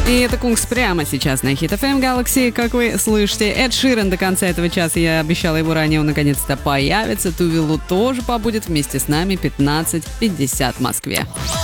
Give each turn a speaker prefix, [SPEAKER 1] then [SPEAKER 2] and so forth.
[SPEAKER 1] И это Кунгс прямо сейчас на Hit FM Galaxy. Как вы слышите, Эд Ширан до конца этого часа, я обещала его ранее, он наконец-то появится. Тувилу тоже побудет вместе с нами 15:50 в Москве.